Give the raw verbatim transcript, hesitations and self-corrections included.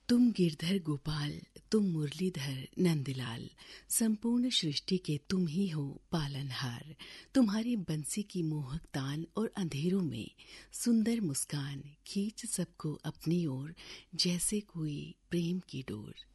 तुम गिरधर गोपाल, तुम मुरलीधर नंदलाल, संपूर्ण सृष्टि के तुम ही हो पालनहार। तुम्हारी बंसी की मोहक तान और अंधेरों में सुंदर मुस्कान खींच सबको अपनी ओर, जैसे कोई प्रेम की डोर।